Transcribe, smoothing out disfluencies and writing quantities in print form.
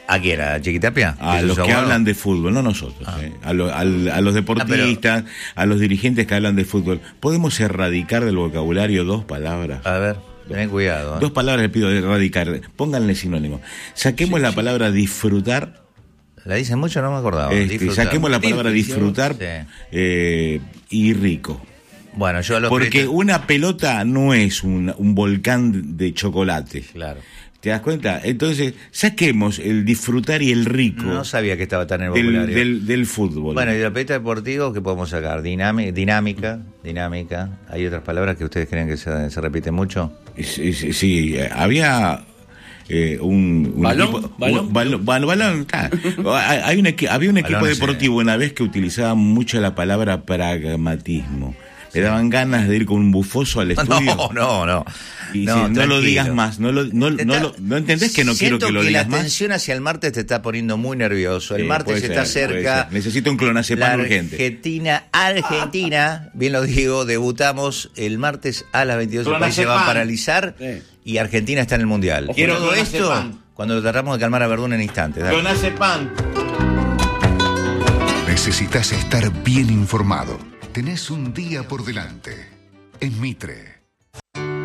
¿A quién? ¿A Chiquitapia? A los que hablan de fútbol, no nosotros, a los deportistas, a los dirigentes que hablan de fútbol. ¿Podemos erradicar del vocabulario 2 palabras? A ver, ten cuidado. 2 palabras les pido de erradicar, pónganle sinónimo. Saquemos la palabra disfrutar. ¿La dicen mucho? No me acordaba. Saquemos la palabra disfrutar y rico. Bueno, yo lo Porque una pelota no es un volcán de chocolate. Claro. ¿Te das cuenta? Entonces, saquemos el disfrutar y el rico. No sabía que estaba tan en el vocabulario. Del fútbol. Bueno, y de la pelota deportiva, ¿qué podemos sacar? Dinámica. ¿Hay otras palabras que ustedes creen que se repiten mucho? Sí, había... balón, claro. Había un equipo deportivo una vez que utilizaba mucho la palabra pragmatismo. Me daban ganas de ir con un bufoso al estudio. No. Y no lo digas más. No entendés que no quiero que lo digas más. La tensión hacia el martes te está poniendo muy nervioso. El martes está cerca. Necesito un clonazepam urgente. Argentina, bien lo digo, debutamos el martes a las 22. El país se va a paralizar y Argentina está en el Mundial. Quiero todo esto cuando lo tratamos de calmar a Verdún en instantes. Clonazepam. Necesitas estar bien informado. Tenés un día por delante. En Mitre.